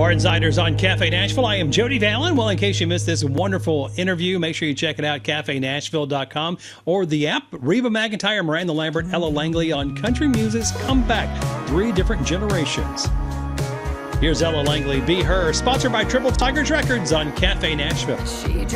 More Insiders on Cafe Nashville. I am Jody Vallon. Well, in case you missed this wonderful interview, make sure you check it out, cafenashville.com, or the app. Reba McEntire, Miranda Lambert, Ella Langley on Country Music's Comeback. 3 different generations. Here's Ella Langley, Be Her, sponsored by Triple Tigers Records on Cafe Nashville.